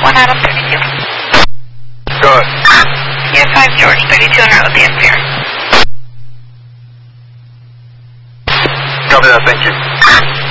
1 Adam 32. Go ahead. You have 5 George 32 en route with the Ampere. Copy that, thank you.